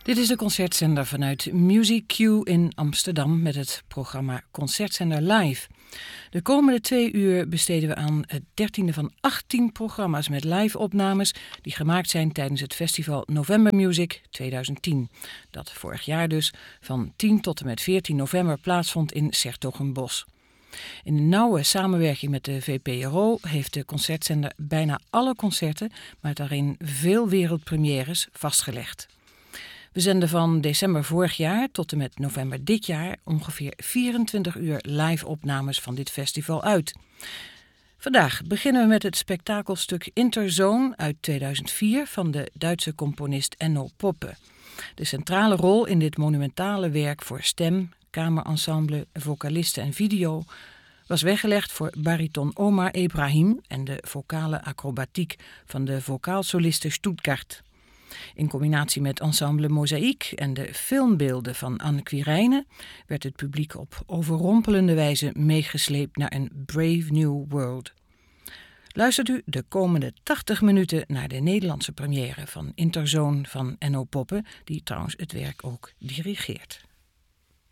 Dit is de concertzender vanuit Music Q in Amsterdam met het programma Concertzender Live. De komende 2 uur besteden we aan het 13e van 18 programma's met live-opnames die gemaakt zijn tijdens het festival November Music 2010. Dat vorig jaar dus van 10 tot en met 14 november plaatsvond in 's-Hertogenbosch. In een nauwe samenwerking met de VPRO heeft de concertzender bijna alle concerten, maar daarin veel wereldpremières, vastgelegd. We zenden van december vorig jaar tot en met november dit jaar ongeveer 24 uur live-opnames van dit festival uit. Vandaag beginnen we met het spektakelstuk Interzone uit 2004 van de Duitse componist Enno Poppe. De centrale rol in dit monumentale werk voor stem, kamerensemble, vocalisten en video was weggelegd voor bariton Omar Ebrahim en de vocale acrobatiek van de vocaalsoliste Stuttgart. In combinatie met ensemble Mozaïek en de filmbeelden van Anne Quirijnen werd het publiek op overrompelende wijze meegesleept naar een Brave New World. Luistert u de komende 80 minuten naar de Nederlandse première van Interzone van Enno Poppe, die trouwens het werk ook dirigeert.